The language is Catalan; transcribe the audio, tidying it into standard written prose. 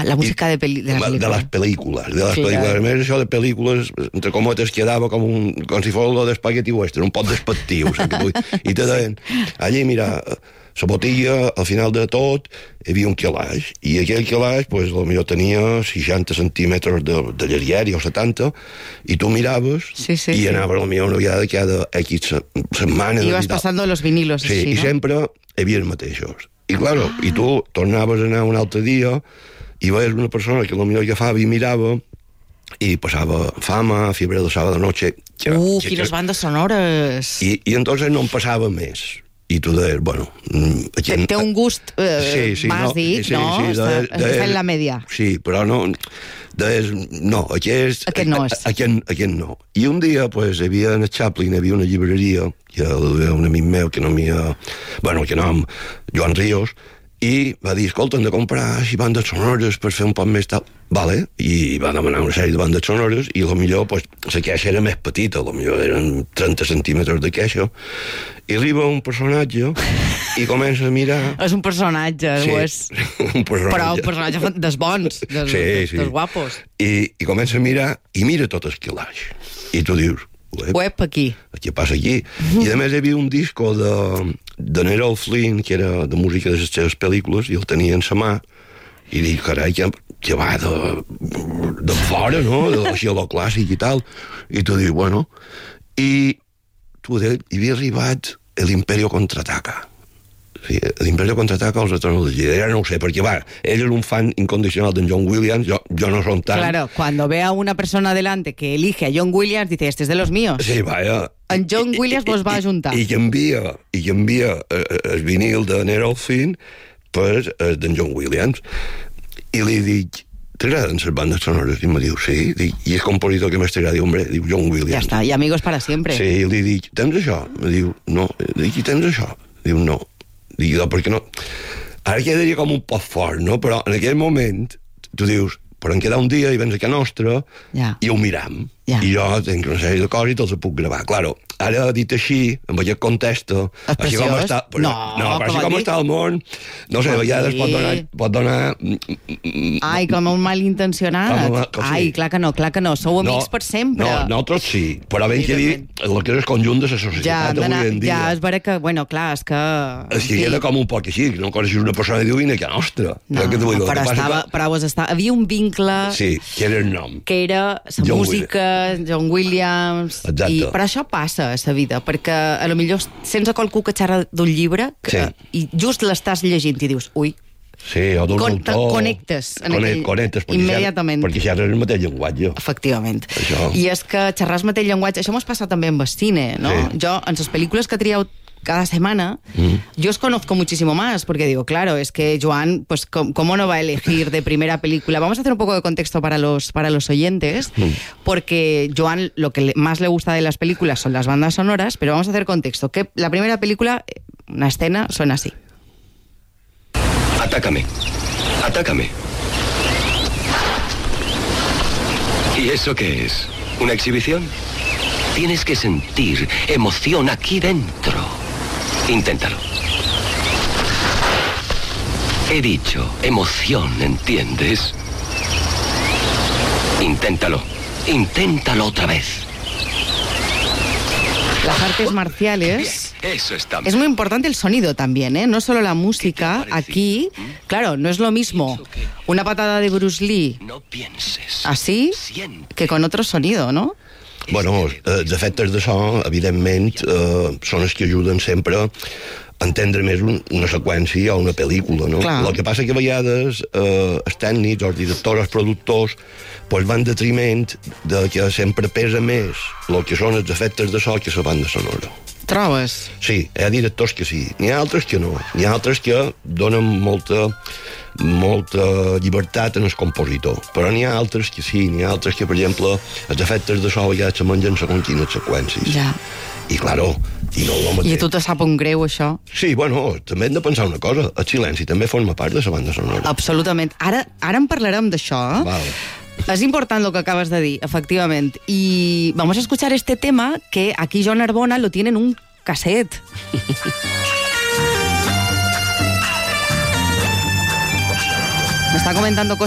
la música de la pel·lícula. De les pel·lícules. A més, això de pel·lícules, entre cometes, quedava com si fos lo d'espagueti western, un pot despectiu. I te deien, allí, mira, la botella, al final de tot, hi havia un calaix, i aquell calaix, pues, potser tenia 60 centímetres de llarguer, o 70, i tu miraves, i anaves potser una vegada cada X setmanes. I vas passant los vinilos, sí, així, i sempre hi havia els mateixos. I, claro, i tu tornaves a anar un altre dia, i veies una persona que potser agafava i mirava, i passava Fama, Fiebre de Sábado Noche... quines bandes sonores! I entonces no em passava més. I tu deies, bueno... Té un gust bàsic, no? Està en la media. Sí, però no... Deies, no, aquest no és. Aquest no. I un dia, pues, hi havia en Chaplin, hi havia una llibreria, que era un amic meu, que no m'havia... Bueno, que nom, Joan Ríos, i va dir, escolta, hem de comprar així bandes sonores per fer un poc més tal. Vale, i va demanar una sèrie de bandes sonores, i potser, pues, la queixa era més petita, potser eren 30 centímetres de queixa, i arriba un personatge i comença a mirar... És un personatge, sí, és... un personatge. Però un personatge dels bons, dels guapos. I comença a mirar, i mira tot el calaix. I tu dius... Web aquí. Què passa aquí? I a més hi havia un disco de Errol Flynn, que era de música de les seves pel·lícules, i el tenia en sa mà, i dic, carai, que va de fora, no? Així a lo clàssic i tal. I tu dius, bueno... I tu hi havia arribat l'Imperio Contraataca. Sí, l'Imperio Contraataca els retornos del Jedi. Ara no ho sé, perquè va, ell és un fan incondicional d'en John Williams, jo no son tan... Claro, cuando ve a una persona delante que elige a John Williams, dice, este es de los míos. Sí, vaya. En John Williams vos va a juntar. I que envia el vinil de Errol Flynn per d'en John Williams. I li dic, t'agraden les bandes sonores? I me diu, sí. Dic, i el compositor que més t'agrada? Hombre, diu John Williams. Ja està, i amigos para siempre. Sí, i li dic, tens això? Me diu, no. Dic, i tens això? Diu, no. Dic, no, perquè no... Ara quedaria com un poc fort, no? Però en aquell moment, tu dius, però en queda un dia i vens a casa nostra i ho miram. I jo tinc una sèrie de coses i te'ls puc gravar. Claro, ara dit així, amb aquest context, així com està... Però així com està el món, no sé, a vegades pot donar... Ai, com un malintencionat. Ai, clar que no. Sou amics per sempre. No, nosaltres sí, però ben que dir el que és el conjunt de la societat avui en dia. Ja, és vera que, bueno, clar, és que... És que queda com un poc així, que no coneixes una persona i diu, vine que nostra. No, però havia un vincle... Sí, que era el nom. Que era la música... John Williams... Exacte. Però això passa a la vida, perquè a lo millor sents a qualcú que xerra d'un llibre i just l'estàs llegint i dius, ui, sí, o d'un autor... Connectes immediatament. Perquè xerres el mateix llenguatge. Efectivament. I és que xerrar el mateix llenguatge, això mos passa també amb el cine, no? Jo, en les pel·lículos que trieu cada semana, yo os conozco muchísimo más, porque digo, claro, es que Joan, pues, ¿cómo no va a elegir de primera película? Vamos a hacer un poco de contexto para los oyentes, porque Joan lo que más le gusta de las películas son las bandas sonoras, pero vamos a hacer contexto. Que la primera película, una escena, suena así. Atácame. ¿Y eso qué es? ¿Una exhibición? Tienes que sentir emoción aquí dentro. Inténtalo. He dicho emoción, ¿entiendes? Inténtalo otra vez. Las artes marciales... Bien, eso está bien. Es muy importante el sonido también, ¿eh? No solo la música. Aquí, claro, no es lo mismo una patada de Bruce Lee así que con otro sonido, ¿no? Bueno, els efectes de so, evidentment, són els que ajuden sempre a entendre més una seqüència o una pel·lícula, no? El que passa que a vegades els tècnics, els directors, els productors, pues van detriment de que sempre pesa més el que són els efectes de so que la banda sonora. Trobes? Sí, hi ha directors que sí, n'hi ha altres que no. N'hi ha altres que donen molta llibertat en el compositor, però n'hi ha altres que sí, n'hi ha altres que, per exemple, els efectes de so ja se mengen segons quines seqüències. Ja. I, claro, i no el mateix. I a tu te sap un greu, això? Sí, bueno, també hem de pensar una cosa, el silenci també forma part de la banda sonora. Absolutament. Ara en parlarem d'això, Val. Es importante lo que acabas de decir, efectivamente. Y vamos a escuchar este tema que aquí Joan Arbona lo tiene en un cassette. Me está comentando cosas.